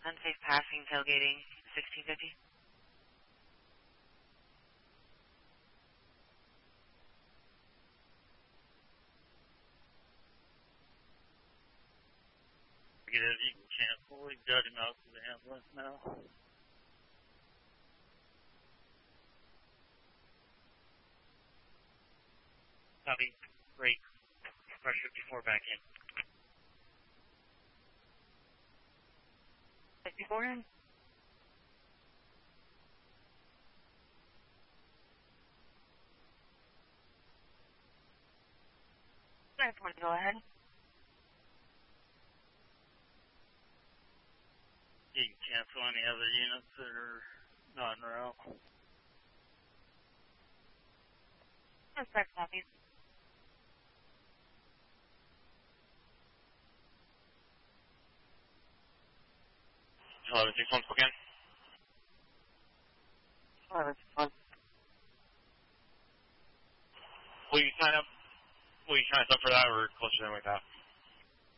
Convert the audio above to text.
Unsafe passing, tailgating, 1650. Negative, you can cancel. We've got him out to the ambulance now. Copy. Great. Pressure 54 back in. 54 in. Go ahead. You can cancel any other units that are not en route. Respect copies. Hello, 61 again. Hello, 61. Will you sign us up for that or closer than we thought?